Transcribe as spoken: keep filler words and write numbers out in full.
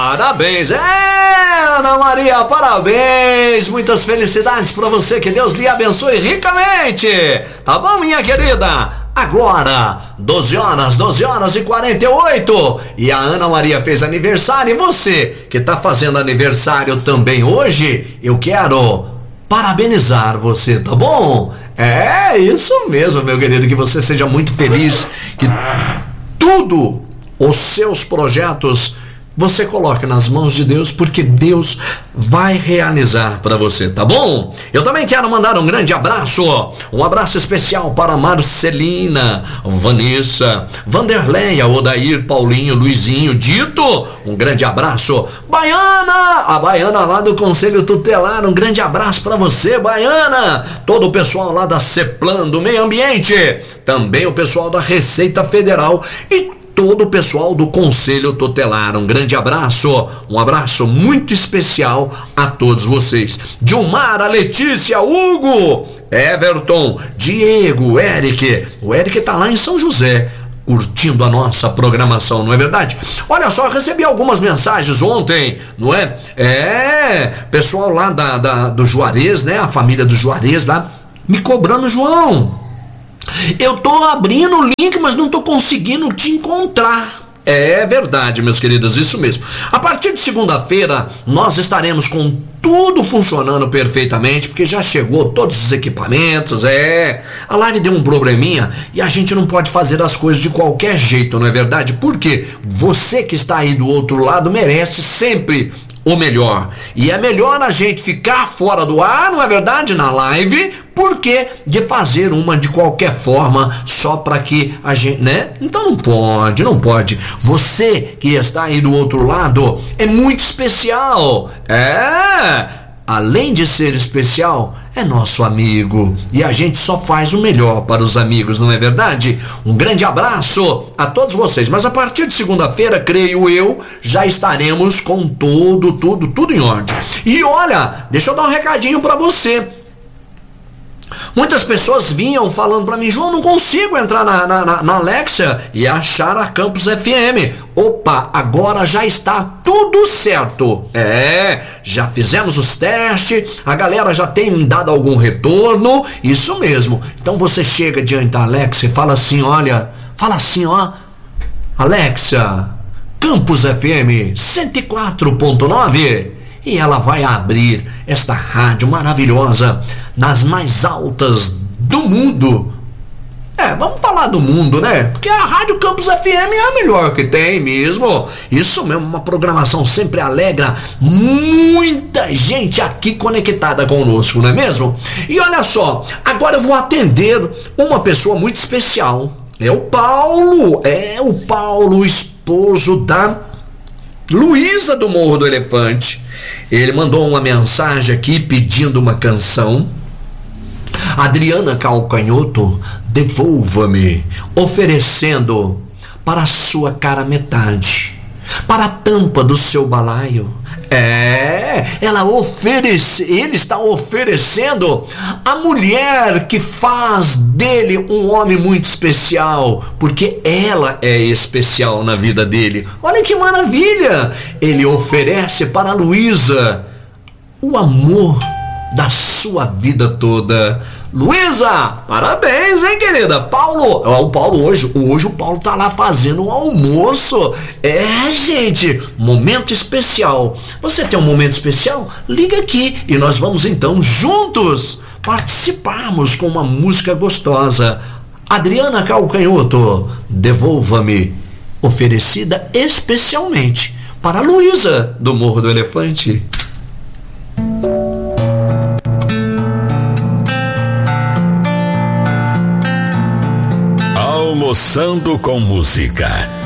Parabéns, é, Ana Maria, parabéns, muitas felicidades pra você, que Deus lhe abençoe ricamente, tá bom, minha querida? Agora, doze horas, doze horas e quarenta e oito, e a Ana Maria fez aniversário, e você que tá fazendo aniversário também hoje, eu quero parabenizar você, tá bom? É, isso mesmo, meu querido, que você seja muito feliz, que tudo os seus projetos você coloca nas mãos de Deus, porque Deus vai realizar para você, tá bom? Eu também quero mandar um grande abraço, um abraço especial para Marcelina, Vanessa, Vanderleia, Odair, Paulinho, Luizinho, Dito, um grande abraço. Baiana, a Baiana lá do Conselho Tutelar, um grande abraço para você, Baiana. Todo o pessoal lá da CEPLAN, do Meio Ambiente, também o pessoal da Receita Federal e todo o pessoal do Conselho Tutelar, um grande abraço, um abraço muito especial a todos vocês. Dilmara, Letícia, Hugo, Everton, Diego, Eric, o Eric tá lá em São José, curtindo a nossa programação, não é verdade? Olha só, recebi algumas mensagens ontem, não é? É, pessoal lá da, da, do Juarez, né? A família do Juarez lá, me cobrando, João, eu tô abrindo o link, mas não tô conseguindo te encontrar. É verdade, meus queridos, isso mesmo. A partir de segunda-feira, nós estaremos com tudo funcionando perfeitamente, porque já chegou todos os equipamentos, é... A live deu um probleminha e a gente não pode fazer as coisas de qualquer jeito, não é verdade? Porque você que está aí do outro lado merece sempre o melhor. E é melhor a gente ficar fora do ar, não é verdade, na live, porque de fazer uma de qualquer forma só para que a gente, né? Então não pode, não pode. Você que está aí do outro lado é muito especial. É, além de ser especial, é nosso amigo, e a gente só faz o melhor para os amigos, não é verdade? Um grande abraço a todos vocês, mas a partir de segunda-feira, creio eu, já estaremos com tudo, tudo, tudo em ordem. E olha, deixa eu dar um recadinho para você. Muitas pessoas vinham falando para mim, João, não consigo entrar na, na, na Alexa e achar a Campus F M. Opa, agora já está tudo certo. É, já fizemos os testes, a galera já tem dado algum retorno, isso mesmo. Então você chega diante da Alexa e fala assim, olha, fala assim, ó, Alexa, Campus F M cento e quatro ponto nove. E ela vai abrir esta rádio maravilhosa nas mais altas do mundo. É, vamos falar do mundo, né? Porque a Rádio Campus F M é a melhor que tem mesmo. Isso mesmo, uma programação sempre alegra muita gente aqui conectada conosco, não é mesmo? E olha só, agora eu vou atender uma pessoa muito especial. É o Paulo, é o Paulo, o esposo da Luísa do Morro do Elefante. Ele mandou uma mensagem aqui pedindo uma canção. Adriana Calcanhoto, Devolva-me, oferecendo para a sua cara metade, para a tampa do seu balaio. É, ela oferece, ele está oferecendo a mulher que faz dele um homem muito especial, porque ela é especial na vida dele. Olha que maravilha! Ele oferece para a Luísa o amor da sua vida toda. Luísa, parabéns, hein, querida? Paulo, o Paulo hoje, hoje o Paulo tá lá fazendo um almoço. É, gente, momento especial. Você tem um momento especial? Liga aqui e nós vamos então juntos participarmos com uma música gostosa. Adriana Calcanhoto, Devolva-me, oferecida especialmente para a Luísa do Morro do Elefante. Almoçando com música.